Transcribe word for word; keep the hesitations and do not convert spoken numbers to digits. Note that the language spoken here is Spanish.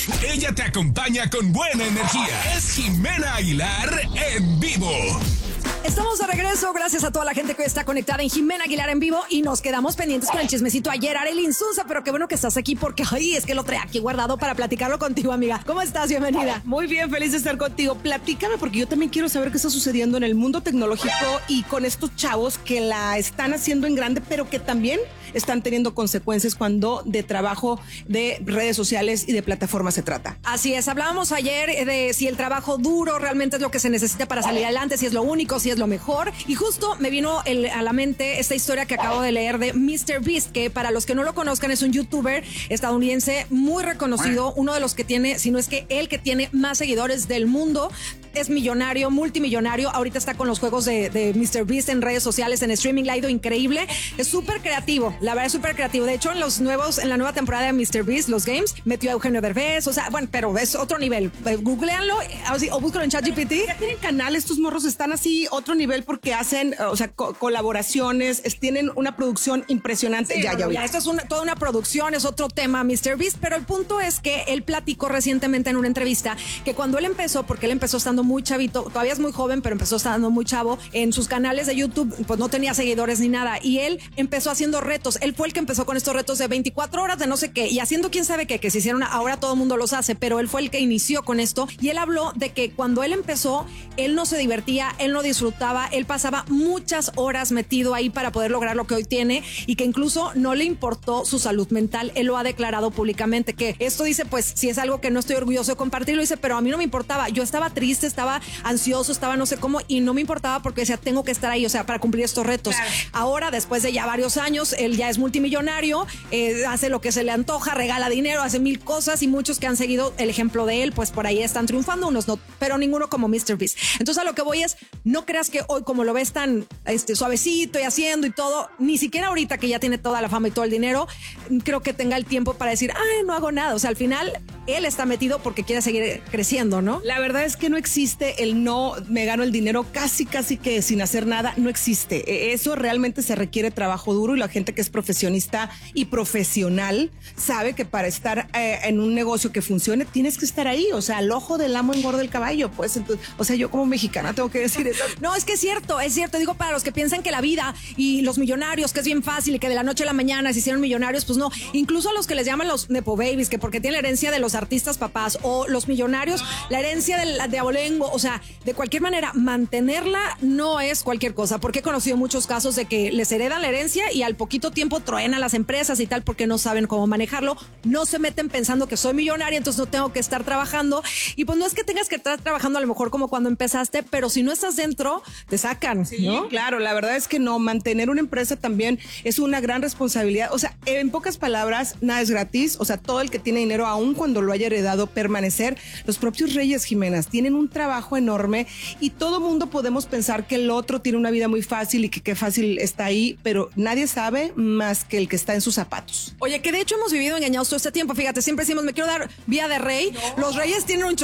Ella te acompaña con buena energía. Es Jimena Aguilar en vivo. Estamos de regreso, gracias a toda la gente que hoy está conectada en Jimena Aguilar en vivo y nos quedamos pendientes con el chismecito ayer, Arely Insunza, pero qué bueno que estás aquí porque, ay, es que lo trae aquí guardado para platicarlo contigo, amiga. ¿Cómo estás? Bienvenida. Muy bien, feliz de estar contigo. Platícame porque yo también quiero saber qué está sucediendo en el mundo tecnológico y con estos chavos que la están haciendo en grande, pero que también están teniendo consecuencias cuando de trabajo de redes sociales y de plataformas se trata. Así es, hablábamos ayer de si el trabajo duro realmente es lo que se necesita para salir adelante, si es lo único, si es lo mejor. Y justo me vino el, a la mente esta historia que acabo de leer de míster Beast, que para los que no lo conozcan es un youtuber estadounidense muy reconocido, uno de los que tiene, si no es que el que tiene más seguidores del mundo. Es millonario, multimillonario. Ahorita está con los juegos de, de míster Beast en redes sociales, en streaming. Le ha ido increíble. Es súper creativo. La verdad es súper creativo. De hecho, en los nuevos, en la nueva temporada de míster Beast, los games, metió a Eugenio Derbez. O sea, bueno, pero es otro nivel. Googleanlo o búscalo en ChatGPT. Ya tienen canal, estos morros están así otro nivel porque hacen, o sea, co- colaboraciones, es, tienen una producción impresionante. Sí, ya, no, ya, ya, ya. esto es una, toda una producción, es otro tema, míster Beast, pero el punto es que él platicó recientemente en una entrevista que cuando él empezó, porque él empezó estando muy chavito, todavía es muy joven, pero empezó estando muy chavo, en sus canales de YouTube, pues no tenía seguidores ni nada, y él empezó haciendo retos, él fue el que empezó con estos retos de veinticuatro horas de no sé qué, y haciendo quién sabe qué, que se hicieron, ahora todo el mundo los hace, pero él fue el que inició con esto, y él habló de que cuando él empezó, él no se divertía, él no disfrutaba, él pasaba muchas horas metido ahí para poder lograr lo que hoy tiene, y que incluso no le importó su salud mental, él lo ha declarado públicamente, que esto dice, pues si es algo que no estoy orgulloso de compartirlo, dice, pero a mí no me importaba, yo estaba triste, estaba ansioso, estaba no sé cómo, y no me importaba porque decía, tengo que estar ahí, o sea, para cumplir estos retos. Claro. Ahora, después de ya varios años, él ya es multimillonario, eh, hace lo que se le antoja, regala dinero, hace mil cosas, y muchos que han seguido el ejemplo de él, pues por ahí están triunfando, unos no, pero ninguno como míster Beast. Entonces, a lo que voy es, no creas que hoy, como lo ves tan este, suavecito y haciendo y todo, ni siquiera ahorita que ya tiene toda la fama y todo el dinero, creo que tenga el tiempo para decir, ay, no hago nada. O sea, al final, él está metido porque quiere seguir creciendo, ¿no? La verdad es que no existe el no me gano el dinero casi, casi que sin hacer nada, no existe. Eso realmente se requiere trabajo duro y la gente que es profesionista y profesional sabe que para estar eh, en un negocio que funcione tienes que estar ahí. O sea, el ojo del amo engorda el caballo, pues. Entonces, o sea, yo como mexicana tengo que decir eso. No, es que es cierto, es cierto. Digo, para los que piensan que la vida y los millonarios, que es bien fácil y que de la noche a la mañana se hicieron millonarios, pues no. Incluso a los que les llaman los nepo babies, que porque tienen la herencia de los artistas papás, o los millonarios, la herencia de, de abolengo, o sea, de cualquier manera, mantenerla no es cualquier cosa, porque he conocido muchos casos de que les heredan la herencia y al poquito tiempo truenan las empresas y tal porque no saben cómo manejarlo, no se meten pensando que soy millonaria, entonces no tengo que estar trabajando, y pues no es que tengas que estar trabajando a lo mejor como cuando empezaste, pero si no estás dentro, te sacan, sí, ¿no? Claro, la verdad es que no, mantener una empresa también es una gran responsabilidad, o sea, en pocas palabras, nada es gratis, o sea, todo el que tiene dinero, aun cuando lo haya heredado, permanecer, los propios reyes, Jimenas, tienen un trabajo enorme y todo mundo podemos pensar que el otro tiene una vida muy fácil y que qué fácil está ahí, pero nadie sabe más que el que está en sus zapatos. Oye, que de hecho hemos vivido engañados todo este tiempo, fíjate, siempre decimos, me quiero dar vida de rey, no. Los reyes tienen un